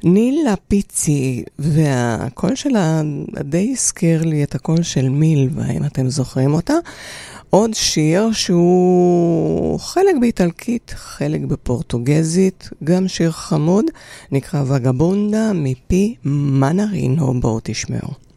נילה פיצי, והקול שלה די הזכיר לי את הקול של מילבה, אם אתם זוכרים אותה. עוד שיר שהוא חלק באיטלקית, חלק בפורטוגזית, גם שיר חמוד, נקרא וגבונדה מפי מנרינו, בואו תשמעו.